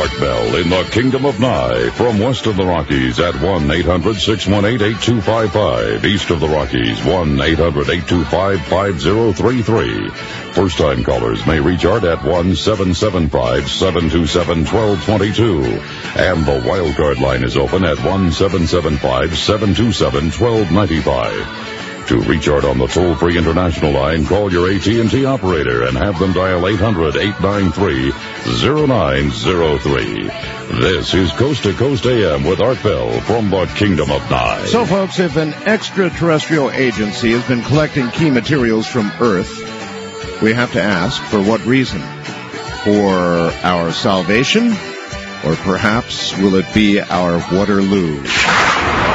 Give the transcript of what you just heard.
Art Bell in the Kingdom of Nye. From west of the Rockies at 1-800-618-8255. East of the Rockies, 1-800-825-5033. First-time callers may reach Art at 1-775-727-1222. And the wildcard line is open at 1-775-727-1295. To reach Art on the toll-free international line, call your AT&T operator and have them dial 800-893-0903. This is Coast to Coast AM with Art Bell from the Kingdom of Nye. So, folks, if an extraterrestrial agency has been collecting key materials from Earth, we have to ask, for what reason? For our salvation? Or perhaps will it be our Waterloo?